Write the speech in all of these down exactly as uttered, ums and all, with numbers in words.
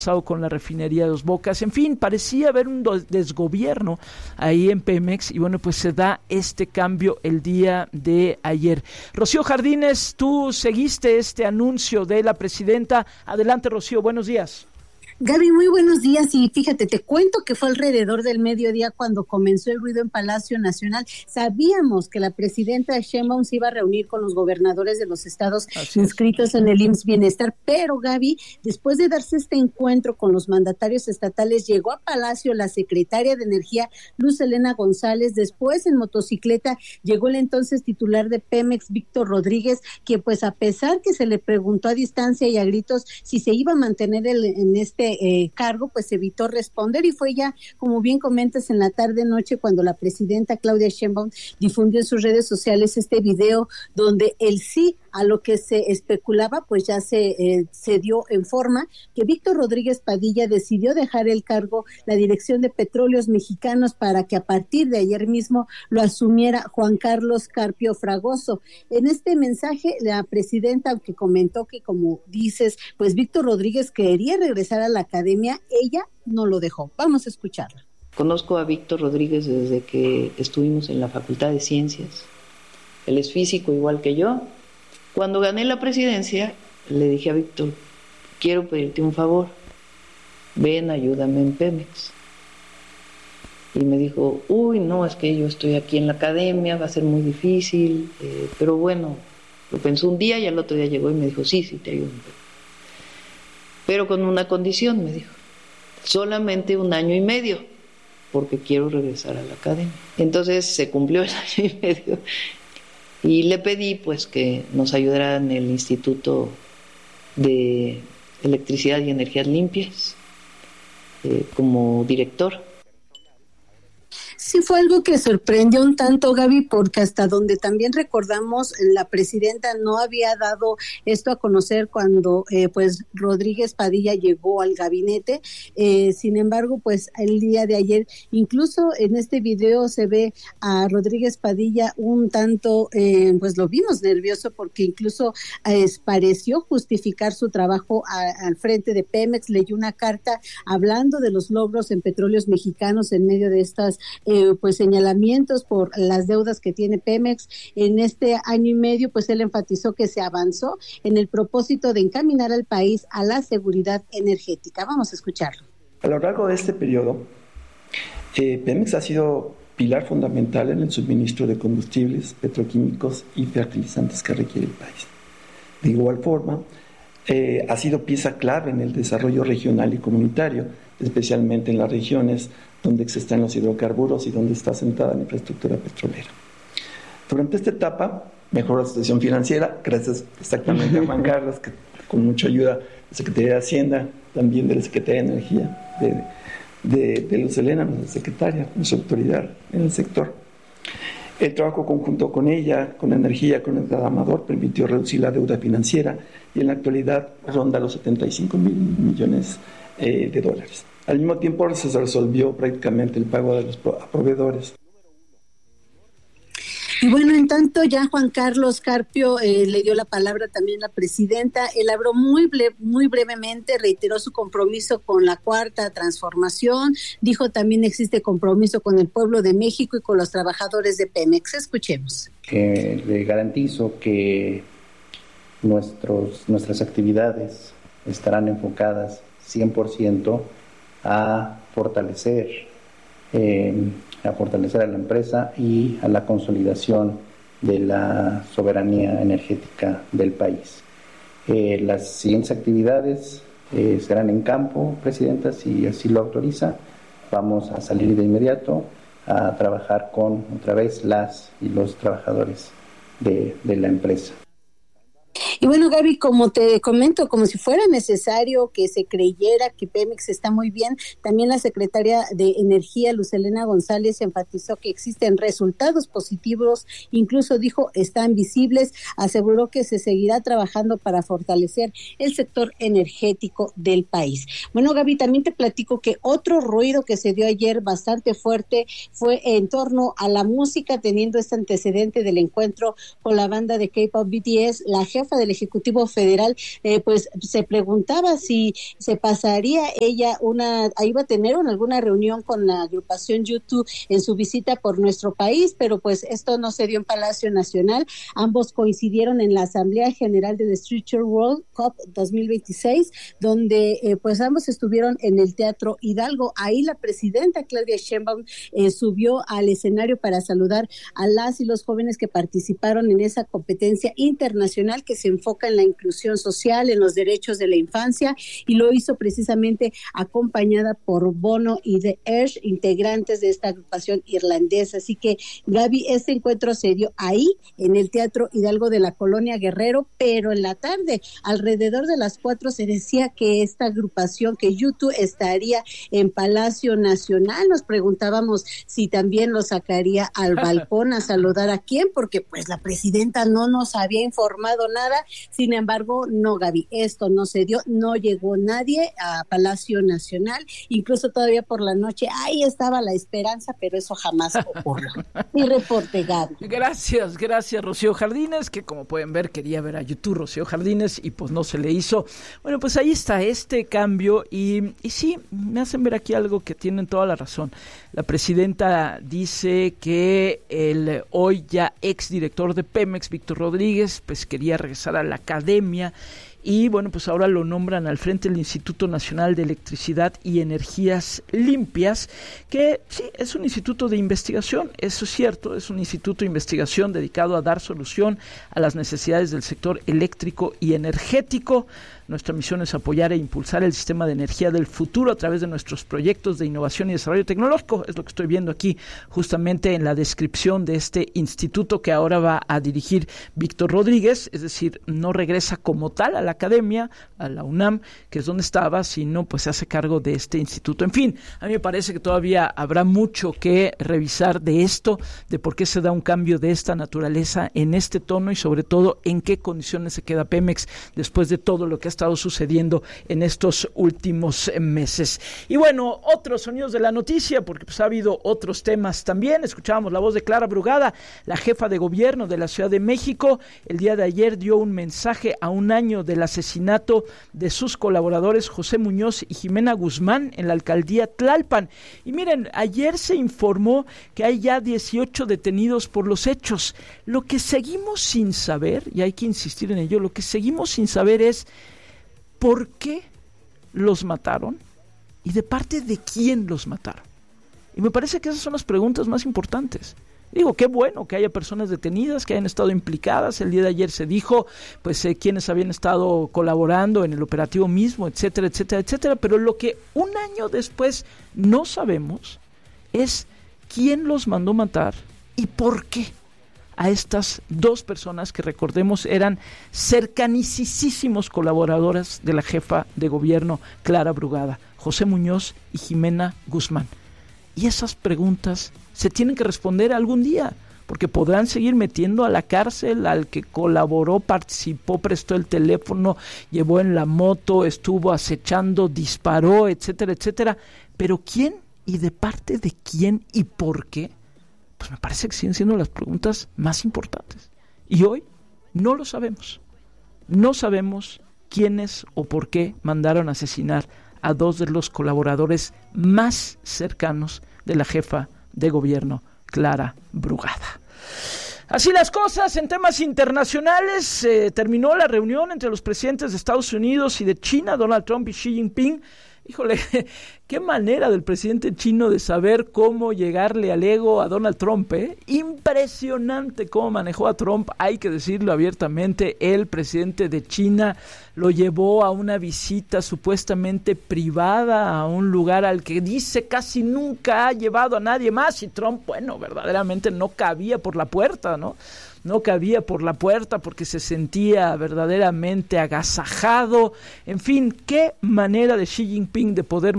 con la refinería de Dos Bocas. En fin, parecía haber un desgobierno ahí en Pemex y bueno, pues se da este cambio el día de ayer. Rocío Jardines, tú seguiste este anuncio de la presidenta. Adelante, Rocío, buenos días. Gaby, muy buenos días y fíjate, te cuento que fue alrededor del mediodía cuando comenzó el ruido en Palacio Nacional. Sabíamos que la presidenta Sheinbaum se iba a reunir con los gobernadores de los estados inscritos en el I M S S Bienestar, pero Gaby, después de darse este encuentro con los mandatarios estatales, llegó a Palacio la secretaria de Energía, Luz Helena González. Después en motocicleta llegó el entonces titular de Pemex, Víctor Rodríguez, que pues a pesar que se le preguntó a distancia y a gritos si se iba a mantener el, en este Eh, cargo, pues evitó responder y fue ya, como bien comentas, en la tarde-noche cuando la presidenta Claudia Sheinbaum difundió en sus redes sociales este video donde el sí a lo que se especulaba, pues ya se, eh, se dio en forma, que Víctor Rodríguez Padilla decidió dejar el cargo, la dirección de Petróleos Mexicanos, para que a partir de ayer mismo lo asumiera Juan Carlos Carpio Fragoso. En este mensaje, la presidenta, aunque comentó que, como dices, pues Víctor Rodríguez quería regresar a la academia, ella no lo dejó. Vamos a escucharla. Conozco a Víctor Rodríguez desde que estuvimos en la Facultad de Ciencias. Él es físico igual que yo. Cuando gané la presidencia, le dije a Víctor, quiero pedirte un favor, ven, ayúdame en Pemex. Y me dijo, uy, no, es que yo estoy aquí en la academia, va a ser muy difícil, eh, pero bueno, lo pensó un día y al otro día llegó y me dijo, sí, sí, te ayudo. Pero con una condición, me dijo, solamente un año y medio, porque quiero regresar a la academia. Entonces se cumplió el año y medio. Y le pedí pues que nos ayudara en el Instituto de Electricidad y Energías Limpias eh, como director. Sí, fue algo que sorprendió un tanto, Gaby, porque hasta donde también recordamos, la presidenta no había dado esto a conocer cuando eh, pues Rodríguez Padilla llegó al gabinete. Eh, sin embargo, pues el día de ayer, incluso en este video se ve a Rodríguez Padilla un tanto, eh, pues lo vimos nervioso porque incluso eh, pareció justificar su trabajo a, al frente de Pemex. Leyó una carta hablando de los logros en Petróleos Mexicanos en medio de estas Eh, pues señalamientos por las deudas que tiene Pemex. En este año y medio, pues él enfatizó que se avanzó en el propósito de encaminar al país a la seguridad energética. Vamos a escucharlo. A lo largo de este periodo, eh, Pemex ha sido pilar fundamental en el suministro de combustibles, petroquímicos y fertilizantes que requiere el país. De igual forma, eh, ha sido pieza clave en el desarrollo regional y comunitario, especialmente en las regiones donde están los hidrocarburos y donde está sentada la infraestructura petrolera. Durante esta etapa mejoró la situación financiera, gracias exactamente a Juan Carlos, que con mucha ayuda de la Secretaría de Hacienda, también de la Secretaría de Energía, de, de, de Luz Helena, nuestra secretaria, nuestra autoridad en el sector. El trabajo conjunto con ella, con energía, con el Amador, permitió reducir la deuda financiera y en la actualidad ronda los setenta y cinco mil millones eh, de dólares. Al mismo tiempo se resolvió prácticamente el pago de los proveedores. Y bueno, en tanto ya Juan Carlos Carpio eh, le dio la palabra también a la presidenta. Él habló muy, bre- muy brevemente, reiteró su compromiso con la Cuarta Transformación, dijo también existe compromiso con el pueblo de México y con los trabajadores de Pemex. Escuchemos. Eh, le garantizo que nuestros, nuestras actividades estarán enfocadas cien por ciento a fortalecer eh, a fortalecer a la empresa y a la consolidación de la soberanía energética del país. Eh, las siguientes actividades eh, serán en campo, Presidenta, si así lo autoriza. Vamos a salir de inmediato a trabajar con otra vez las y los trabajadores de, de la empresa. Y bueno, Gaby, como te comento, como si fuera necesario que se creyera que Pemex está muy bien, también la secretaria de Energía, Luz Helena González, enfatizó que existen resultados positivos, incluso dijo están visibles, aseguró que se seguirá trabajando para fortalecer el sector energético del país. Bueno, Gaby, también te platico que otro ruido que se dio ayer bastante fuerte fue en torno a la música, teniendo este antecedente del encuentro con la banda de K-pop B T S. La jefa del Ejecutivo Federal, eh, pues se preguntaba si se pasaría ella una, iba a tener una, alguna reunión con la agrupación YouTube en su visita por nuestro país, pero pues esto no se dio en Palacio Nacional. Ambos coincidieron en la Asamblea General de The Future World COP dos mil veintiséis, donde eh, pues ambos estuvieron en el Teatro Hidalgo. Ahí la presidenta Claudia Sheinbaum eh, subió al escenario para saludar a las y los jóvenes que participaron en esa competencia internacional que se enfoca en la inclusión social, en los derechos de la infancia, y lo hizo precisamente acompañada por Bono y The Edge, integrantes de esta agrupación irlandesa. Así que, Gaby, este encuentro se dio ahí, en el Teatro Hidalgo de la Colonia Guerrero, pero en la tarde, alrededor de las cuatro, se decía que esta agrupación, que YouTube, estaría en Palacio Nacional. Nos preguntábamos si también lo sacaría al balcón a saludar a quién, porque pues la presidenta no nos había informado nada. Sin embargo, no, Gaby, esto no se dio, no llegó nadie a Palacio Nacional, incluso todavía por la noche, ahí estaba la esperanza, pero eso jamás ocurrió. Mi reporte, Gaby. Gracias, gracias, Rocío Jardines, que como pueden ver, quería ver a YouTube Rocío Jardines y pues no se le hizo. Bueno, pues ahí está este cambio y, y sí, me hacen ver aquí algo que tienen toda la razón. La presidenta dice que el hoy ya exdirector de Pemex, Víctor Rodríguez, pues quería regresar a la academia y bueno, pues ahora lo nombran al frente del Instituto Nacional de Electricidad y Energías Limpias, que sí, es un instituto de investigación, eso es cierto, es un instituto de investigación dedicado a dar solución a las necesidades del sector eléctrico y energético. Nuestra misión es apoyar e impulsar el sistema de energía del futuro a través de nuestros proyectos de innovación y desarrollo tecnológico. Es lo que estoy viendo aquí justamente en la descripción de este instituto que ahora va a dirigir Víctor Rodríguez, es decir, no regresa como tal a la academia, a la UNAM, que es donde estaba, sino pues se hace cargo de este instituto. En fin, a mí me parece que todavía habrá mucho que revisar de esto, de por qué se da un cambio de esta naturaleza en este tono y sobre todo en qué condiciones se queda Pemex después de todo lo que ha estado sucediendo en estos últimos meses. Y bueno, otros sonidos de la noticia, porque pues ha habido otros temas también. Escuchábamos la voz de Clara Brugada, la jefa de gobierno de la Ciudad de México. El día de ayer dio un mensaje a un año del asesinato de sus colaboradores José Muñoz y Jimena Guzmán en la alcaldía Tlalpan. Y miren, ayer se informó que hay ya dieciocho detenidos por los hechos. Lo que seguimos sin saber, y hay que insistir en ello, lo que seguimos sin saber es ¿por qué los mataron? ¿Y de parte de quién los mataron? Y me parece que esas son las preguntas más importantes. Digo, qué bueno que haya personas detenidas, que hayan estado implicadas. El día de ayer se dijo, pues, eh, quiénes habían estado colaborando en el operativo mismo, etcétera, etcétera, etcétera. Pero lo que un año después no sabemos es quién los mandó matar y por qué a estas dos personas que, recordemos, eran cercanicísimos colaboradoras de la jefa de gobierno Clara Brugada, José Muñoz y Jimena Guzmán. Y esas preguntas se tienen que responder algún día, porque podrán seguir metiendo a la cárcel al que colaboró, participó, prestó el teléfono, llevó en la moto, estuvo acechando, disparó, etcétera, etcétera. Pero ¿quién y de parte de quién y por qué? Pues me parece que siguen siendo las preguntas más importantes. Y hoy no lo sabemos. No sabemos quiénes o por qué mandaron a asesinar a dos de los colaboradores más cercanos de la jefa de gobierno, Clara Brugada. Así las cosas en temas internacionales. Eh, terminó la reunión entre los presidentes de Estados Unidos y de China, Donald Trump y Xi Jinping. Híjole, qué manera del presidente chino de saber cómo llegarle al ego a Donald Trump, ¿eh? Impresionante cómo manejó a Trump, hay que decirlo abiertamente. El presidente de China lo llevó a una visita supuestamente privada a un lugar al que dice casi nunca ha llevado a nadie más, y Trump, bueno, verdaderamente no cabía por la puerta, ¿no? No cabía por la puerta porque se sentía verdaderamente agasajado. En fin, qué manera de Xi Jinping de poder manejar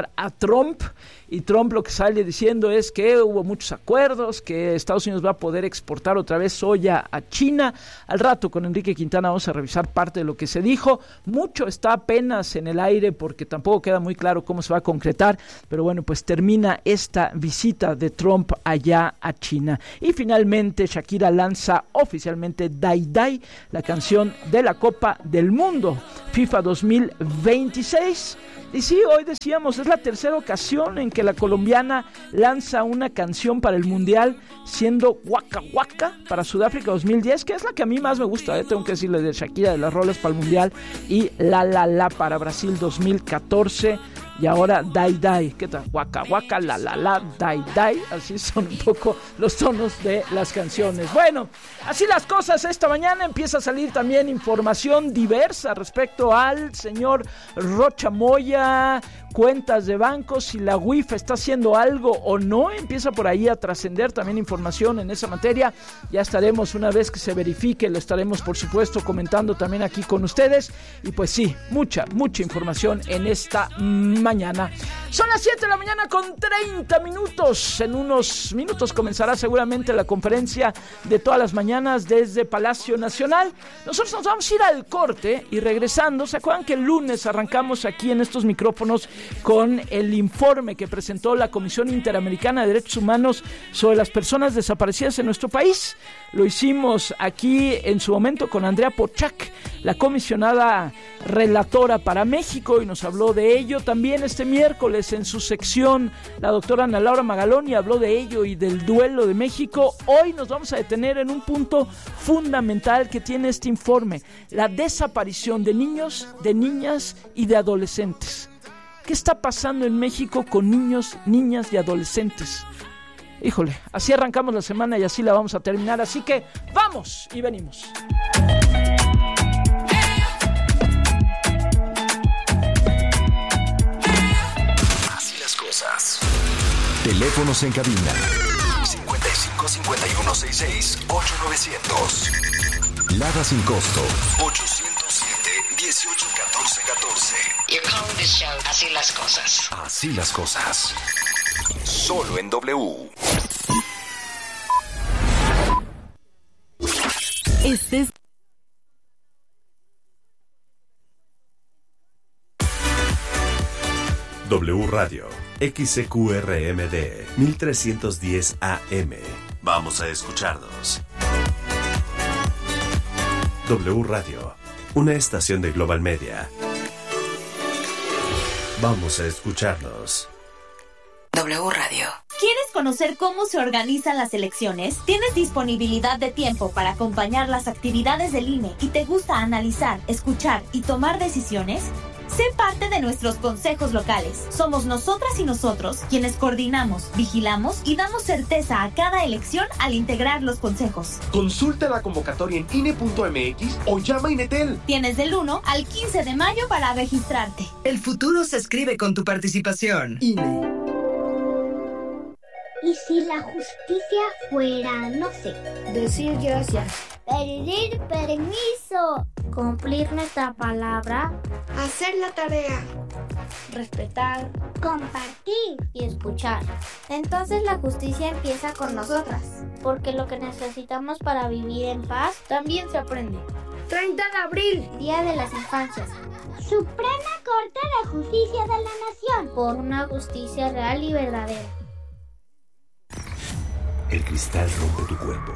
enfrentar a Trump, y Trump lo que sale diciendo es que hubo muchos acuerdos, que Estados Unidos va a poder exportar otra vez soya a China. Al rato con Enrique Quintana vamos a revisar parte de lo que se dijo. Mucho está apenas en el aire porque tampoco queda muy claro cómo se va a concretar, pero bueno, pues termina esta visita de Trump allá a China. Y finalmente Shakira lanza oficialmente Dai Dai, la canción de la Copa del Mundo FIFA dos mil veintiséis. Y sí, hoy decíamos, es la tercera ocasión en que la colombiana lanza una canción para el Mundial, siendo Waka Waka para Sudáfrica dos mil diez, que es la que a mí más me gusta, ¿eh? Tengo que decirle, de Shakira, de las rolas para el Mundial, y La La La para Brasil dos mil catorce. Y ahora Dai Dai, ¿qué tal? Waka Waka, La La La, Dai Dai. Así son un poco los tonos de las canciones. Bueno, así las cosas. Esta mañana empieza a salir también información diversa respecto al señor Rocha Moya, cuentas de bancos, si la U I F está haciendo algo o no. Empieza por ahí a trascender también información en esa materia. Ya estaremos, una vez que se verifique, lo estaremos por supuesto comentando también aquí con ustedes. Y pues sí, mucha, mucha información en esta mañana. Mañana. Son las siete de la mañana con treinta minutos. En unos minutos comenzará seguramente la conferencia de todas las mañanas desde Palacio Nacional. Nosotros nos vamos a ir al corte y regresando, ¿se acuerdan que el lunes arrancamos aquí en estos micrófonos con el informe que presentó la Comisión Interamericana de Derechos Humanos sobre las personas desaparecidas en nuestro país? Lo hicimos aquí en su momento con Andrea Pochac, la comisionada relatora para México, y nos habló de ello. También este miércoles en su sección la doctora Ana Laura Magaloni habló de ello y del duelo de México. Hoy nos vamos a detener en un punto fundamental que tiene este informe: la desaparición de niños, de niñas y de adolescentes. ¿Qué está pasando en México con niños, niñas y adolescentes? Híjole, así arrancamos la semana y así la vamos a terminar, así que vamos y venimos. Así las cosas. Teléfonos en cabina cincuenta y cinco cincuenta y uno sesenta y seis ocho novecientos. Lada sin costo ochocientos siete dieciocho catorce catorce. You're calling this show Así las cosas. Así las cosas. Solo en W. Este es W Radio, X C Q R M D, mil trescientos diez A M. Vamos a escucharnos. W Radio, una estación de Global Media. Vamos a escucharnos. W Radio. ¿Quieres conocer cómo se organizan las elecciones? ¿Tienes disponibilidad de tiempo para acompañar las actividades del I N E y te gusta analizar, escuchar y tomar decisiones? Sé parte de nuestros consejos locales. Somos nosotras y nosotros quienes coordinamos, vigilamos y damos certeza a cada elección al integrar los consejos. Consulta la convocatoria en I N E punto M X o llama a Inetel. Tienes del uno al quince de mayo para registrarte. El futuro se escribe con tu participación. I N E. ¿Y si la justicia fuera, no sé, decir gracias, pedir permiso, cumplir nuestra palabra, hacer la tarea, respetar, compartir y escuchar? Entonces la justicia empieza con nosotras, porque lo que necesitamos para vivir en paz también se aprende. treinta de abril, Día de las Infancias. Suprema Corte de Justicia de la Nación, por una justicia real y verdadera. El cristal rompe tu cuerpo,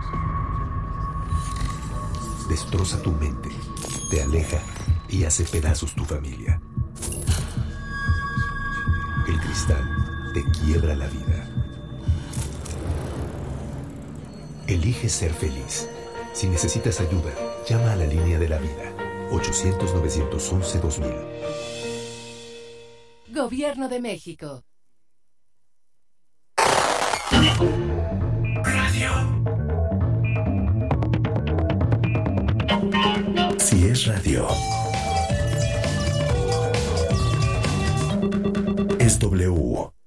destroza tu mente, te aleja y hace pedazos tu familia. El cristal te quiebra la vida. Elige ser feliz. Si necesitas ayuda, llama a la línea de la vida. ochocientos nueve once dos mil. Gobierno de México. Radio. Si es radio, es W.